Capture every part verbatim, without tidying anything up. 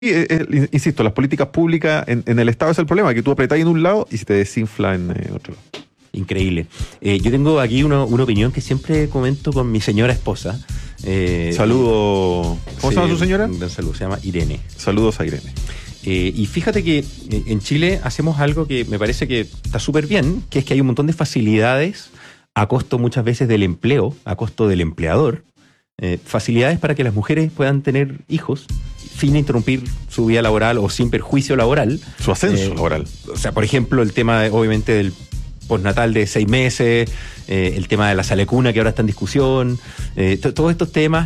eh, eh, insisto, las políticas públicas en, en el Estado es el problema, que tú apretás en un lado y se te desinfla en eh, otro lado. Increíble. Eh, yo tengo aquí una, una opinión que siempre comento con mi señora esposa. Eh, Saludo. ¿Cómo sí, se llama su señora? Un gran saludo, se llama Irene. Saludos a Irene. Eh, y fíjate que eh, en Chile hacemos algo que me parece que está súper bien, que es que hay un montón de facilidades a costo muchas veces del empleo, a costo del empleador, eh, facilidades para que las mujeres puedan tener hijos sin interrumpir su vida laboral o sin perjuicio laboral. Su ascenso eh, laboral. O sea, por ejemplo, el tema, obviamente, del postnatal de seis meses, eh, el tema de la salecuna que ahora está en discusión, eh, t- todos estos temas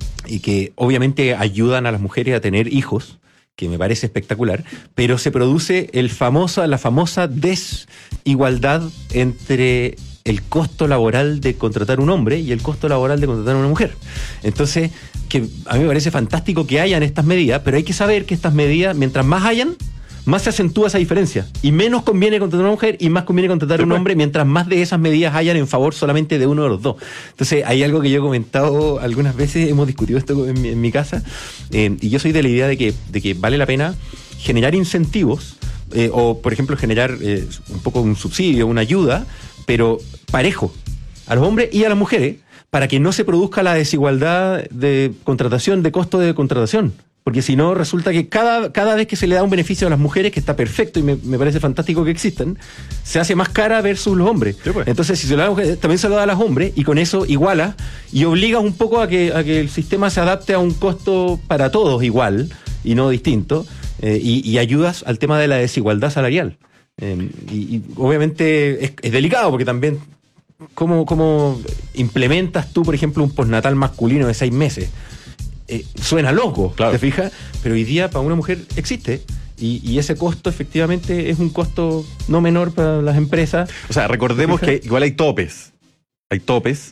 y que obviamente ayudan a las mujeres a tener hijos, que me parece espectacular, pero se produce el famoso, la famosa desigualdad entre el costo laboral de contratar un hombre y el costo laboral de contratar una mujer. Entonces, que a mí me parece fantástico que hayan estas medidas, pero hay que saber que estas medidas, mientras más hayan, más se acentúa esa diferencia. Y menos conviene contratar a una mujer y más conviene contratar a un hombre, mientras más de esas medidas hayan en favor solamente de uno de los dos. Entonces, hay algo que yo he comentado algunas veces, hemos discutido esto en mi, en mi casa, eh, y yo soy de la idea de que, de que vale la pena generar incentivos, eh, o por ejemplo generar eh, un poco un subsidio, una ayuda, pero parejo, a los hombres y a las mujeres, para que no se produzca la desigualdad de contratación, de costo de contratación. Porque si no, resulta que cada, cada vez que se le da un beneficio a las mujeres, que está perfecto y me, me parece fantástico que existan, se hace más cara versus los hombres. Sí, pues. Entonces, si se lo da a las mujeres, también se lo da a los hombres, y con eso iguala y obliga un poco a que, a que el sistema se adapte a un costo para todos igual y no distinto, eh, y, y ayudas al tema de la desigualdad salarial. Eh, y, y obviamente es, es delicado porque también, ¿cómo, cómo implementas tú, por ejemplo, un postnatal masculino de seis meses? Eh, suena loco, claro. ¿Te fijas? Pero hoy día para una mujer existe y, y ese costo efectivamente es un costo no menor para las empresas. O sea, recordemos que igual hay topes. Hay topes.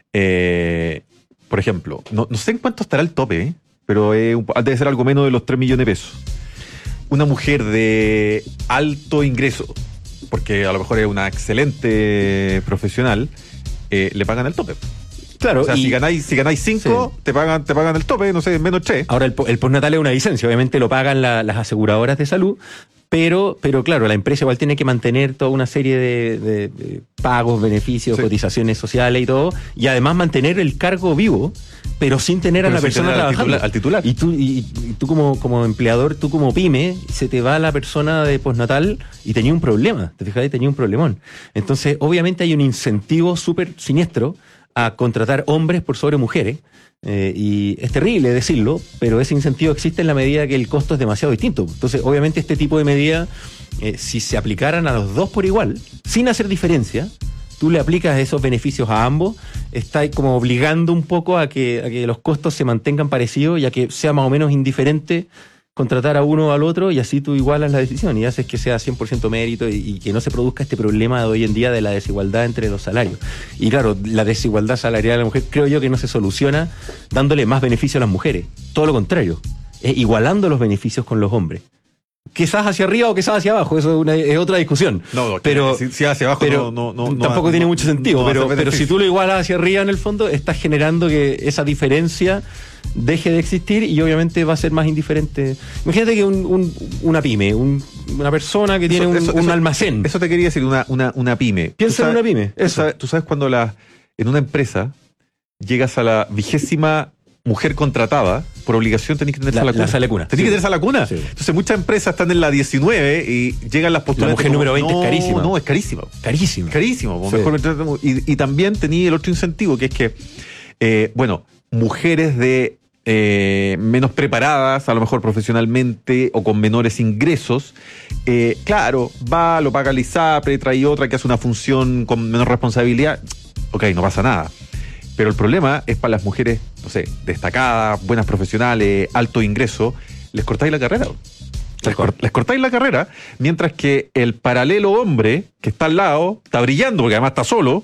Eh, por ejemplo, no, no sé en cuánto estará el tope, ¿eh? Pero eh, un, debe ser algo menos de los tres millones de pesos. Una mujer de alto ingreso, porque a lo mejor es una excelente profesional, eh, le pagan el tope. Claro, o sea, y, si ganáis si ganáis cinco, sí. te pagan te pagan el tope, no sé, menos tres. Ahora, el, el postnatal es una licencia, obviamente lo pagan la, las aseguradoras de salud, pero, pero claro, la empresa igual tiene que mantener toda una serie de, de, de pagos, beneficios, sí. cotizaciones sociales y todo, y además mantener el cargo vivo, pero sin tener pero a la persona trabajando. Al titular. Al titular. Y tú, y, y tú como, como empleador, tú como pyme, se te va la persona de postnatal y tenía un problema, te fijas, tenía un problemón. Entonces, obviamente hay un incentivo súper siniestro a contratar hombres por sobre mujeres, eh, y es terrible decirlo, pero ese incentivo existe en la medida que el costo es demasiado distinto. Entonces, obviamente, este tipo de medidas, eh, si se aplicaran a los dos por igual, sin hacer diferencia, tú le aplicas esos beneficios a ambos, está como obligando un poco a que, a que los costos se mantengan parecidos y a que sea más o menos indiferente contratar a uno o al otro, y así tú igualas la decisión y haces que sea cien por ciento mérito y, y que no se produzca este problema de hoy en día de la desigualdad entre los salarios. Y claro, la desigualdad salarial de la mujer creo yo que no se soluciona dándole más beneficio a las mujeres. Todo lo contrario, es igualando los beneficios con los hombres. Quizás hacia arriba o quizás hacia abajo, eso es, una, es otra discusión. No, no, pero si, si hacia abajo pero no, no, no, tampoco no, tiene no, mucho sentido. no pero, pero si tú lo igualas hacia arriba, en el fondo, estás generando que esa diferencia deje de existir y obviamente va a ser más indiferente. Imagínate que un, un, una pyme, un, una persona que tiene eso, un, eso, un eso, almacén. Eso te quería decir, una, una, una pyme. Piensa en una pyme. Eso. Tú sabes, tú sabes cuando la, en una empresa llegas a la vigésima mujer contratada, por obligación tenés que tener la, sala cuna. La sala cuna. Tenés sí. que tener sala cuna. Sí. Entonces muchas empresas están en la diecinueve y llegan las postulantes. La mujer número veinte no, es carísima. No, es carísima. Carísima. Carísimo. Sí. Mejor, y, y también tenía el otro incentivo, que es que, eh, bueno, mujeres de eh, menos preparadas, a lo mejor profesionalmente o con menores ingresos, eh, claro, va, lo paga el ISAPRE, trae otra que hace una función con menor responsabilidad. Ok, no pasa nada. Pero el problema es para las mujeres, no sé, destacadas, buenas profesionales, alto ingreso, les cortáis la carrera. Les, cort, les cortáis la carrera, mientras que el paralelo hombre que está al lado está brillando, porque además está solo,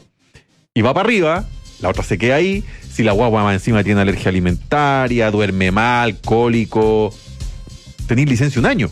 y va para arriba, la otra se queda ahí. Si la guagua más encima tiene alergia alimentaria, duerme mal, cólico, tenéis licencia un año.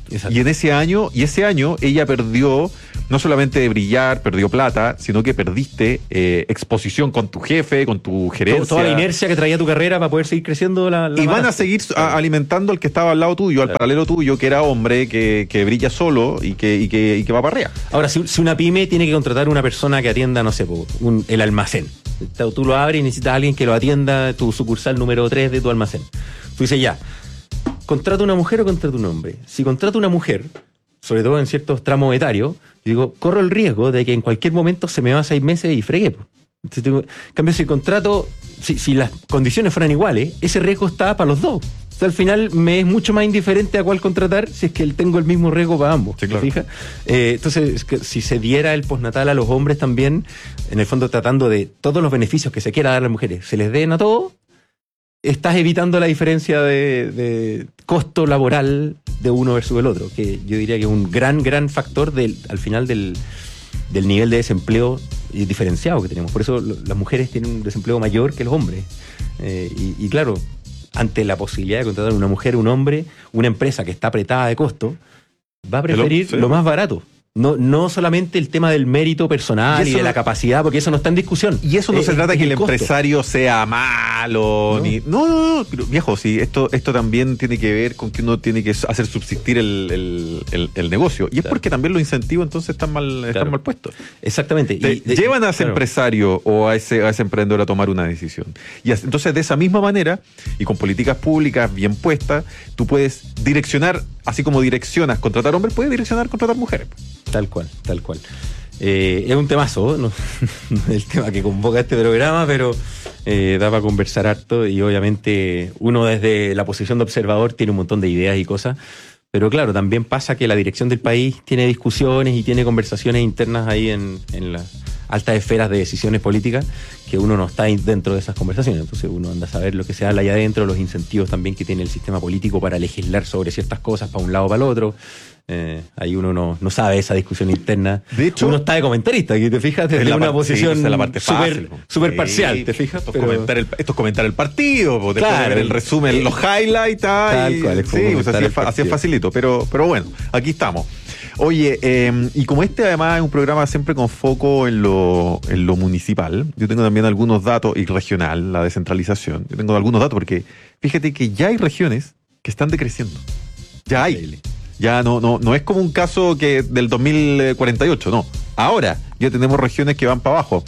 Exacto. Y en ese año, y ese año ella perdió, no solamente de brillar, perdió plata, sino que perdiste eh, exposición con tu jefe, con tu gerencia. Toda la inercia que traía tu carrera para poder seguir creciendo la, la y van mala. a seguir Claro. a, alimentando al que estaba al lado tuyo, al Claro. paralelo tuyo, que era hombre, que, que brilla solo y que, y que, y que va para arriba. Ahora, si, si una pyme tiene que contratar una persona que atienda, no sé, po, un, el almacén. Tú lo abres y necesitas a alguien que lo atienda, tu sucursal número tres de tu almacén. Tú dices, ya, ¿contrata una mujer o contrata un hombre? Si contrata una mujer, sobre todo en ciertos tramos etarios, yo digo, corro el riesgo de que en cualquier momento se me va seis meses y fregué. Po. Entonces, tengo, en cambio, si el contrato, si, si las condiciones fueran iguales, ese riesgo está para los dos. O sea, al final me es mucho más indiferente a cuál contratar si es que tengo el mismo riesgo para ambos. Sí, claro. ¿Te fijas? Eh, entonces, es que si se diera el postnatal a los hombres también, en el fondo tratando de todos los beneficios que se quiera dar a las mujeres, se les den a todos, estás evitando la diferencia de, de costo laboral de uno versus el otro, que yo diría que es un gran, gran factor del, al final del, del nivel de desempleo diferenciado que tenemos. Por eso lo, las mujeres tienen un desempleo mayor que los hombres. Eh, y, y claro, ante la posibilidad de contratar una mujer o un hombre, una empresa que está apretada de costo, va a preferir Sí. lo más barato. No, no solamente el tema del mérito personal Y y, eso de no- la capacidad, porque eso no está en discusión. Y eso no Eh, se trata es que el el costo. empresario sea malo, No. ni. No, no, no, pero, viejo, sí, esto, esto también tiene que ver con que uno tiene que hacer subsistir el, el, el- el negocio. Y es Claro. porque también los incentivos entonces están mal, están Claro. mal puestos. Exactamente. Te Y de- llevan a ese claro. empresario o a ese, a ese emprendedor a tomar una decisión. Y as- entonces, de esa misma manera, y con políticas públicas bien puestas, tú puedes direccionar, así como direccionas contratar hombres, puedes direccionar contratar mujeres. Tal cual, tal cual. Eh, es un temazo, no, no es el tema que convoca este programa, pero eh, da para conversar harto y obviamente uno desde la posición de observador tiene un montón de ideas y cosas, pero claro, también pasa que la dirección del país tiene discusiones y tiene conversaciones internas ahí en, en las altas esferas de decisiones políticas que uno no está ahí dentro de esas conversaciones, entonces uno anda a saber lo que se habla allá adentro, los incentivos también que tiene el sistema político para legislar sobre ciertas cosas para un lado o para el otro. Eh, ahí uno no, no sabe esa discusión interna. De hecho, uno está de comentarista, que te fijas desde Es la una par- posición sí, esa es la parte súper fácil, po. súper Sí, parcial, ¿te fijas? Esto es Pero- comentar el, esto es comentar el partido, po, después Claro. de ver el resumen, Eh, los highlights, ah, tal y- cual, es como sí, pues comentar así, el es, fa- así es partido. facilito, pero, pero bueno, aquí estamos. Oye, eh, y como este además es un programa siempre con foco en lo, en lo municipal, yo tengo también algunos datos, y regional, la descentralización, yo tengo algunos datos porque fíjate que ya hay regiones que están decreciendo. Ya hay. Increíble. Ya no, no, no es como un caso que del dos mil cuarenta y ocho, no. Ahora ya tenemos regiones que van para abajo.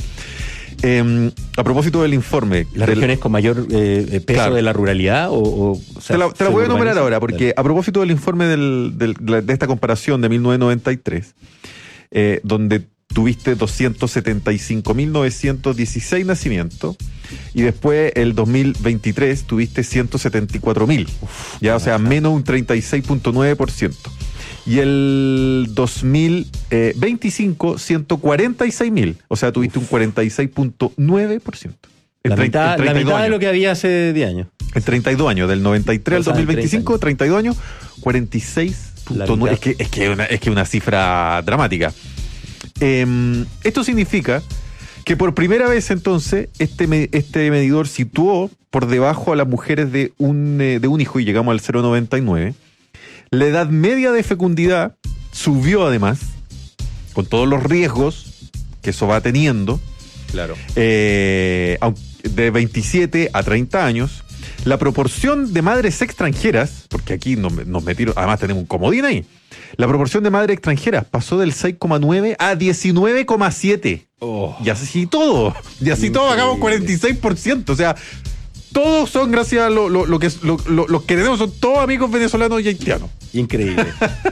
Eh, a propósito del informe. ¿Las del- regiones con mayor eh, peso Claro. de la ruralidad? O, o, o sea, te la, te la se voy a enumerar urbaniza? ahora, porque a propósito del informe del- del- de esta comparación de mil novecientos noventa y tres, eh, donde tuviste doscientos setenta y cinco mil novecientos dieciséis nacimientos, y después el dos mil veintitrés tuviste ciento setenta y cuatro mil, ya, o sea, menos un treinta y seis punto nueve por ciento. Y el dos mil veinticinco, ciento cuarenta y seis mil, o sea, tuviste un cuarenta y seis punto nueve por ciento. En La trein- mitad, en la treinta y dos mitad de años. lo que había hace diez años. En treinta y dos años, del noventa y tres al O sea, dos mil en veinticinco, treinta y dos años, cuarenta y seis punto nueve. La Es que es que una, es que una cifra dramática. Eh, esto significa que por primera vez entonces este, me- este medidor situó por debajo a las mujeres de un, eh, de un hijo y llegamos al cero coma noventa y nueve. La edad media de fecundidad subió además, con todos los riesgos que eso va teniendo, Claro. eh, aun- de veintisiete a treinta años. La proporción de madres extranjeras, porque aquí nos, nos metieron, además tenemos un comodín ahí, la proporción de madres extranjeras pasó del seis coma nueve a diecinueve coma siete. Oh. Y así todo, y así todo bajamos cuarenta y seis por ciento, o sea, todos son gracias a lo, lo, lo que lo, lo- los que tenemos son todos amigos venezolanos y haitianos. Increíble.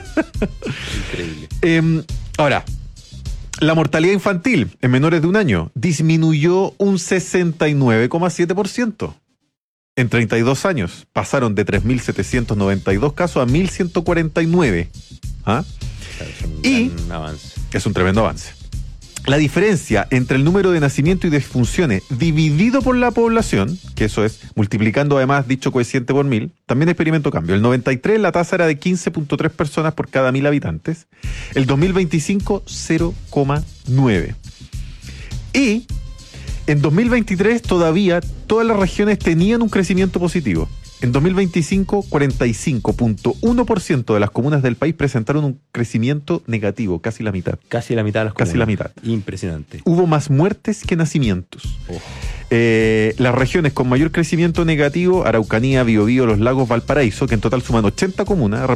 Increíble. Eh, ahora, la mortalidad infantil en menores de un año disminuyó un sesenta y nueve coma siete por ciento. En treinta y dos años pasaron de tres mil setecientos noventa y dos casos a mil ciento cuarenta y nueve. ¿Ah? Claro, es un Y- gran avance. Es un tremendo avance. La diferencia entre el número de nacimientos y defunciones dividido por la población, que eso es multiplicando además dicho coeficiente por mil, también experimentó cambio. El noventa y tres la tasa era de quince punto tres personas por cada mil habitantes. El dos mil veinticinco, cero coma nueve. Y en dos mil veintitrés todavía todas las regiones tenían un crecimiento positivo. En dos mil veinticinco, cuarenta y cinco punto uno por ciento de las comunas del país presentaron un crecimiento negativo, casi la mitad. Casi la mitad de las comunas. Casi la mitad. Impresionante. Hubo más muertes que nacimientos. Oh. Eh, las regiones con mayor crecimiento negativo, Araucanía, Biobío, Los Lagos, Valparaíso, que en total suman ochenta comunas,